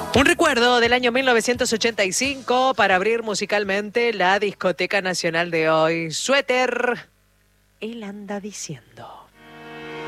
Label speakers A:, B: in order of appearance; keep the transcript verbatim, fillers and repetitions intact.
A: Un recuerdo del año mil novecientos ochenta y cinco para abrir musicalmente la discoteca nacional de hoy. Suéter, él anda diciendo.